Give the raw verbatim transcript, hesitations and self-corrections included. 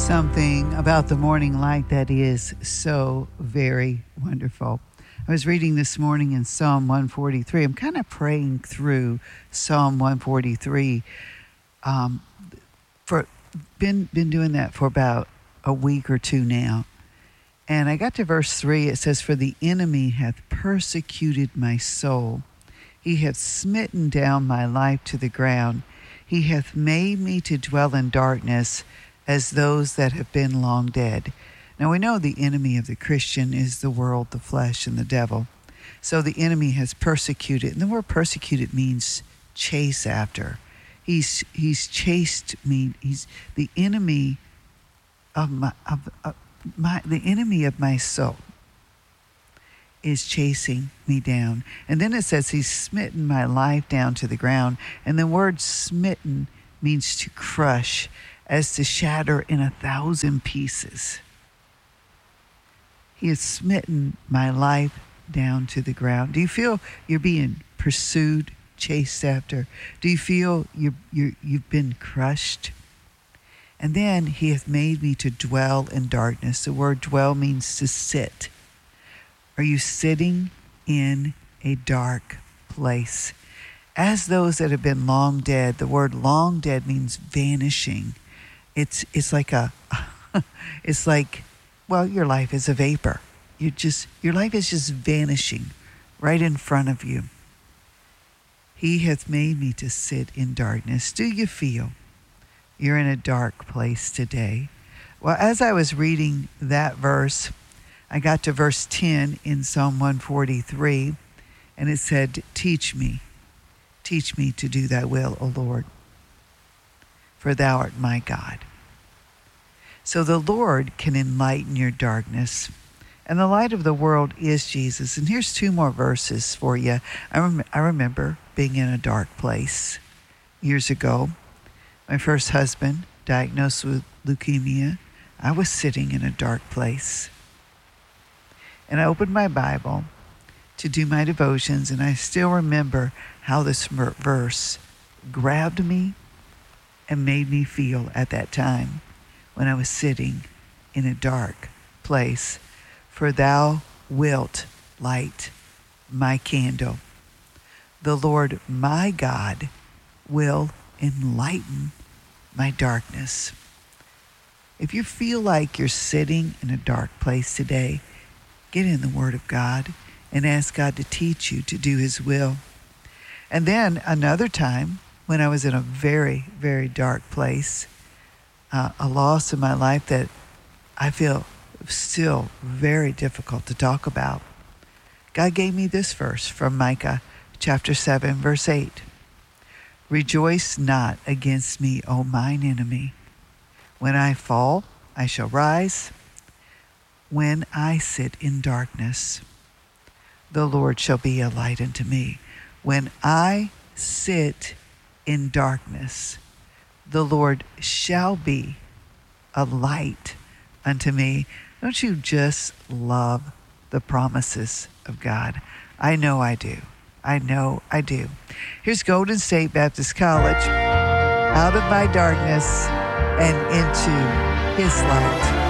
Something about the morning light that is so very wonderful. I was reading this morning in Psalm one forty-three. I'm kind of praying through Psalm one forty-three. Um, for been been doing that for about a week or two now. And I got to verse three. It says, "For the enemy hath persecuted my soul. He hath smitten down my life to the ground. He hath made me to dwell in darkness as those that have been long dead." Now we know the enemy of the Christian is the world, the flesh, and the devil. So the enemy has persecuted. And the word persecuted means chase after. He's he's chased me. He's the enemy of my of, of my the enemy of my soul is chasing me down. And then it says he's smitten my life down to the ground. And the word smitten means to crush, as to shatter in a thousand pieces. He has smitten my life down to the ground. Do you feel you're being pursued, chased after? Do you feel you you you've been crushed? And then he hath made me to dwell in darkness. The word dwell means to sit. Are you sitting in a dark place? As those that have been long dead, the word long dead means vanishing. It's it's like a, it's like, well, your life is a vapor. You just your life is just vanishing right in front of you. He hath made me to sit in darkness. Do you feel you're in a dark place today? Well, as I was reading that verse, I got to verse ten in Psalm one forty-three, and it said, "Teach me, teach me to do thy will, O Lord, for thou art my God." So the Lord can enlighten your darkness. And the light of the world is Jesus. And here's two more verses for you. I, rem- I remember being in a dark place years ago. My first husband, diagnosed with leukemia. I was sitting in a dark place. And I opened my Bible to do my devotions, and I still remember how this verse grabbed me and made me feel at that time when I was sitting in a dark place. "For thou wilt light my candle. The Lord my God will enlighten my darkness." If you feel like you're sitting in a dark place today, get in the Word of God and ask God to teach you to do His will. And then another time when I was in a very, very dark place, uh, a loss in my life that I feel still very difficult to talk about, God gave me this verse from Micah chapter seven, verse eight. "Rejoice not against me, O mine enemy. When I fall, I shall rise. When I sit in darkness, the Lord shall be a light unto me." When I sit in darkness, the Lord shall be a light unto me. Don't you just love the promises of God? I know I do. I know I do. Here's Golden State Baptist College, "Out of My Darkness and Into His Light."